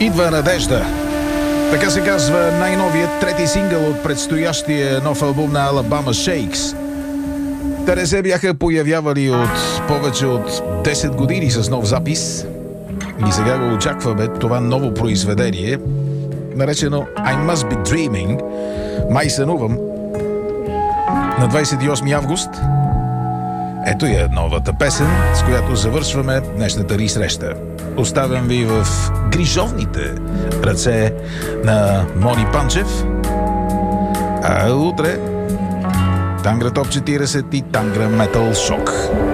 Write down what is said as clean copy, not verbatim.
Идва надежда. Така се казва най-новият трети сингъл от предстоящия нов албум на Alabama Shakes. Те не се бяха появявали от повече от 10 години с нов запис. И сега го очакваме това ново произведение, наречено I Must Be Dreaming. Май сънувам. На 28 август. Ето я новата песен, с която завършваме днешната ни среща. Оставям ви в грижовните ръце на Мони Панчев. А утре Тангра Топ 40 и Тангра Метал Шок.